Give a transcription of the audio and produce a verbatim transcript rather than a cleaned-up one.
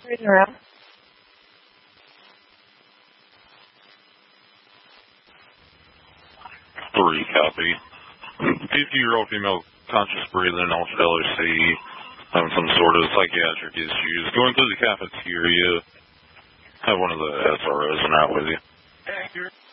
Reading around. Three copy. fifty-year-old female, conscious breathing, altered L O C, having some sort of psychiatric issues. Going through the cafeteria. Have one of the S R Os and out with you. Accurate.